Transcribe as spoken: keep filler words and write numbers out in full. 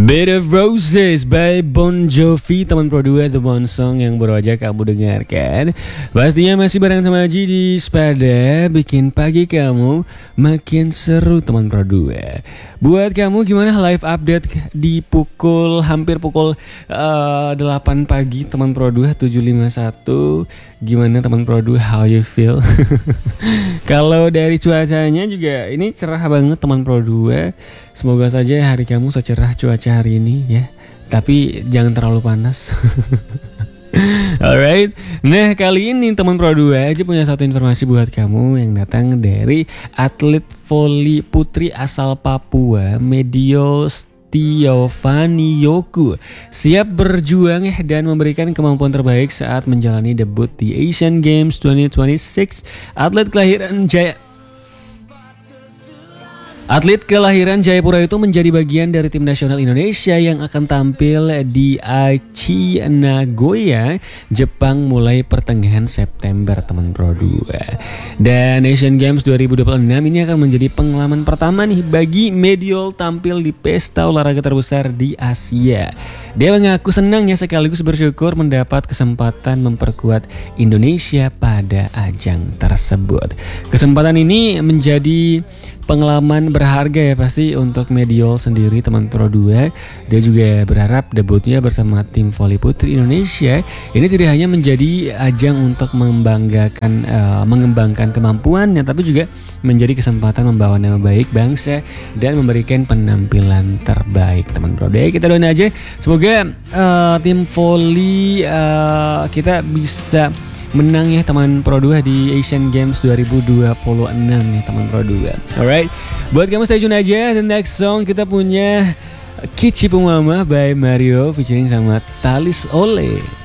Bed of Roses by Bon Jovi, teman Pro dua, The One Song yang baru aja kamu dengarkan. Pastinya masih bareng sama Aji di Sepada, bikin pagi kamu makin seru teman Pro dua. Buat kamu gimana live update di pukul hampir pukul uh, delapan pagi teman Pro dua tujuh lima satu. Gimana teman Pro dua, how you feel? Kalau dari cuacanya juga ini cerah banget teman Pro dua. Semoga saja hari kamu secerah cuaca hari ini ya. Tapi jangan terlalu panas. Alright. Nah, kali ini teman Pro dua aja punya satu informasi buat kamu yang datang dari atlet voli putri asal Papua, Medio Stiovani Yoku, siap berjuang ya dan memberikan kemampuan terbaik saat menjalani debut di Asian Games dua ribu dua puluh enam. Atlet kelahiran Jaya Atlet kelahiran Jayapura itu menjadi bagian dari tim nasional Indonesia yang akan tampil di Aichi, Nagoya, Jepang mulai pertengahan September teman Pro dua. Dan Asian Games dua ribu dua puluh enam ini akan menjadi pengalaman pertama nih bagi Mediol tampil di pesta olahraga terbesar di Asia. Dia mengaku senang ya sekaligus bersyukur mendapat kesempatan memperkuat Indonesia pada ajang tersebut. Kesempatan ini menjadi pengalaman berharga ya pasti untuk Mediol sendiri teman Pro dua. Dia juga berharap debutnya bersama tim voli putri Indonesia ini tidak hanya menjadi ajang untuk membanggakan uh, mengembangkan kemampuannya, tapi juga menjadi kesempatan membawa nama baik bangsa dan memberikan penampilan terbaik teman Pro dua. Kita doain aja semoga uh, tim voli uh, kita bisa menang ya teman Pro dua di Asian Games dua ribu dua puluh enam nih teman Pro dua. Alright, buat kamu stay tune aja. The next song kita punya Kici Pumama by Mario featuring sama Talis Ole.